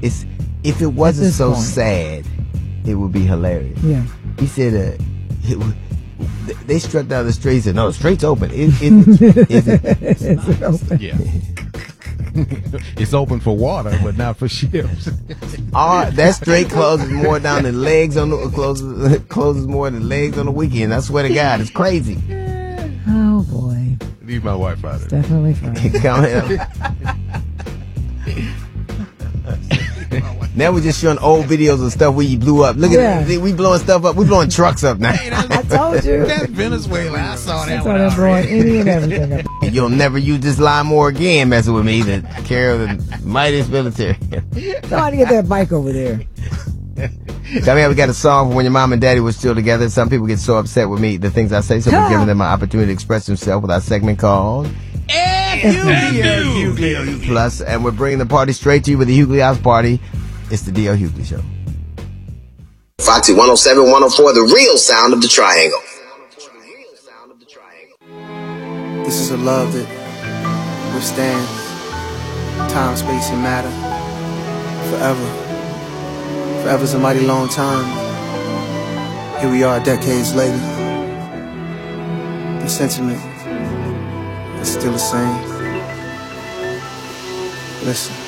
if it wasn't so sad, it would be hilarious. Yeah. He said, they struck down the street. He said, no, the straight's open. Is it open? Yeah. It's open for water, but not for ships. That straight closes more down than legs on the closes more than legs on the weekend. I swear to God, it's crazy. Oh boy. Leave my wife out of it. Definitely fun. Come here. Now we're just showing old videos of stuff where you blew up. Look at it. We blowing stuff up. We blowing trucks up now. I told you. That's Venezuela. I saw that. I saw them blowing any and everything up. You'll never use this line more again messing with me than care of the mightiest military. Somebody get that bike over there. Come here, we got a song for when your mom and daddy were still together. Some people get so upset with me, the things I say, so we're giving them an opportunity to express themselves with our segment called Hughley Plus, and we're bringing the party straight to you with the Hughley House Party. It's the D.L. Hughley Show. Foxy 107, 104, the real sound of the triangle. This is a love that withstands time, space, and matter forever. Forever's a mighty long time. Here we are decades later. The sentiment is still the same. Listen.